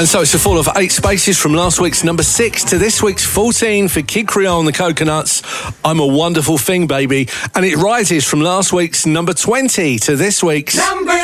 And so it's a fall of 8 spaces from last week's number 6 to this week's 14 for Kid Creole and the Coconuts. I'm a Wonderful Thing, Baby. And it rises from last week's number 20 to this week's...